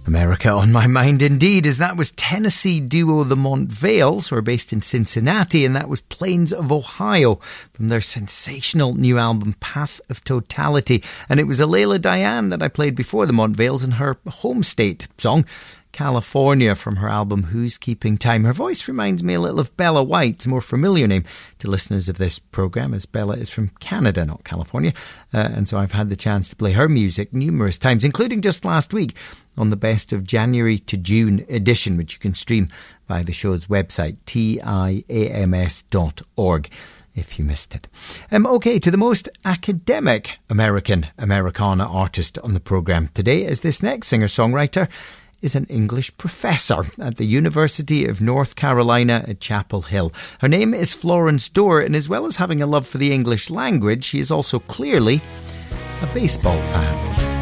America on my mind indeed, as that was Tennessee duo the Montvales, who are based in Cincinnati, and that was Plains of Ohio from their sensational new album Path of Totality. And it was Alayla Diane that I played before the Montvales in her home state song California from her album Who's Keeping Time. Her voice reminds me a little of Bella White, a more familiar name to listeners of this programme, as Bella is from Canada, not California, and so I've had the chance to play her music numerous times, including just last week on the Best of January to June edition, which you can stream via the show's website, tiams.org, if you missed it. OK, to the most academic Americana artist on the programme today is this next singer-songwriter is an English professor at the University of North Carolina at Chapel Hill. Her name is Florence Dorr, and as well as having a love for the English language, she is also clearly a baseball fan.